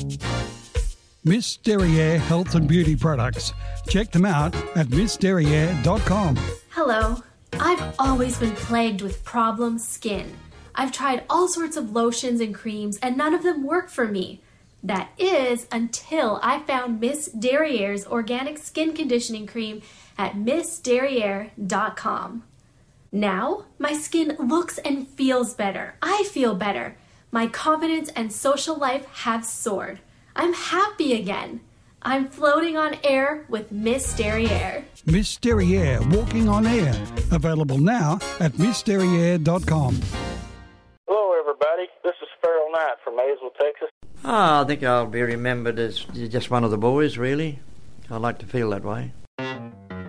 Miss Derriere Health and Beauty Products. Check them out at missderriere.com. Hello. I've always been plagued with problem skin. I've tried all sorts of lotions and creams and none of them work for me. That is until I found Miss Derriere's organic skin conditioning cream at missderriere.com. Now, my skin looks and feels better. I feel better. My confidence and social life have soared. I'm happy again. I'm floating on air with Miss Derriere. Miss Derriere Walking on Air. Available now at missderriere.com. Hello, everybody. This is Farrell Knight from Maysville, Texas. I think I'll be remembered as just one of the boys, really. I like to feel that way.